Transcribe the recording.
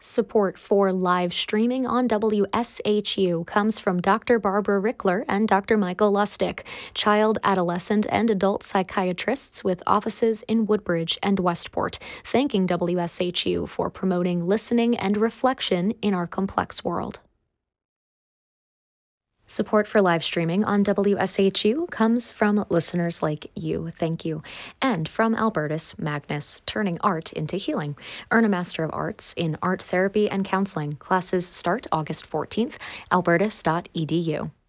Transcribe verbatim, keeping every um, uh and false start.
Support for live streaming on W S H U comes from Doctor Barbara Rickler and Doctor Michael Lustig, child, adolescent, and adult psychiatrists with offices in Woodbridge and Westport, thanking W S H U for promoting listening and reflection in our complex world. Support for live streaming on W S H U comes from listeners like you, thank you, and from Albertus Magnus, turning art into healing. Earn a Master of Arts in Art Therapy and Counseling. Classes start August fourteenth, albertus dot e d u.